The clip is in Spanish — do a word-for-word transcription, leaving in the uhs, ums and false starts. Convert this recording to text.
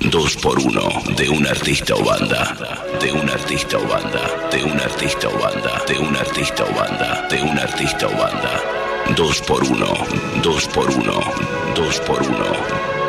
Dos por uno de un artista o banda, de un artista o banda, de un artista o banda, de un artista o banda, de un artista o banda. Dos por uno, dos por uno, dos por uno.